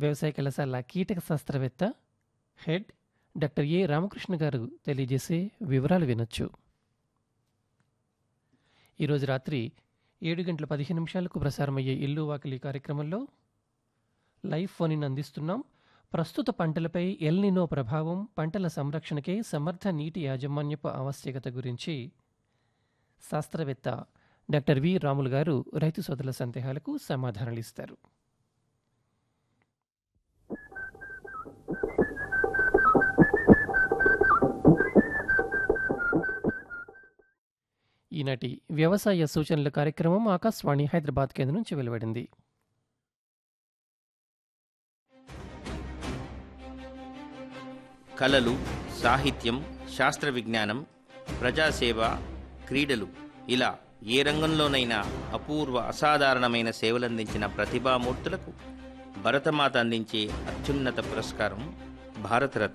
వ్యవసాయ కళాశాల కీటక శాస్త్రవేత్త హెడ్ డాక్టర్ ఏ రామకృష్ణ గారు తెలియజేసే వివరాలు వినొచ్చు. ఈరోజు రాత్రి 7:15 ప్రసారమయ్యే ఇల్లు వాకిలి కార్యక్రమంలో లైవ్ ఫోన్ ఇన్ అందిస్తున్నాం. ప్రస్తుత పంటలపై ఎల్ నినో ప్రభావం, పంటల సంరక్షణకే సమర్థ నీటి యాజమాన్యపు ఆవశ్యకత గురించి శాస్త్రవేత్త డాక్టర్ వి రాములు గారు రైతు సోదరుల సందేహాలకు సమాధానాలు ఇస్తారు. ఈనాటి వ్యవసాయ సూచనల కార్యక్రమం ఆకాశవాణి హైదరాబాద్ కేంద్రం నుంచి వెలువడింది. కళలు, సాహిత్యం, శాస్త్ర విజ్ఞానం, ప్రజాసేవ, క్రీడలు ఇలా ఏ రంగంలోనైనా అపూర్వ అసాధారణమైన సేవలందించిన ప్రతిభామూర్తులకు భరతమాత అందించే అత్యున్నత పురస్కారం భారతరత్న.